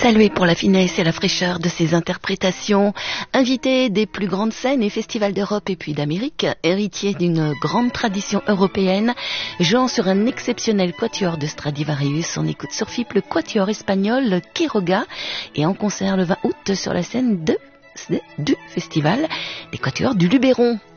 Salué pour la finesse et la fraîcheur de ses interprétations, invité des plus grandes scènes et festivals d'Europe et puis d'Amérique, héritier d'une grande tradition européenne, jouant sur un exceptionnel quatuor de Stradivarius, on écoute sur FIP le quatuor espagnol Quiroga et en concert le 20 août sur la scène du festival des quatuors du Luberon.